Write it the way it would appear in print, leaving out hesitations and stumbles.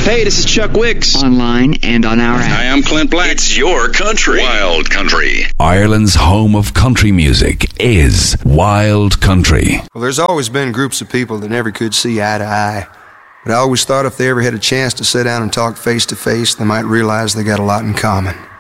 Hey, this is Chuck Wicks. Online and on our app. Hi, I'm Clint Black. It's your country. Wild Country. Ireland's home of country music is Wild Country. Well, there's always been groups of people that never could see eye to eye. But I always thought if they ever had a chance to sit down and talk face to face, they might realize they got a lot in common.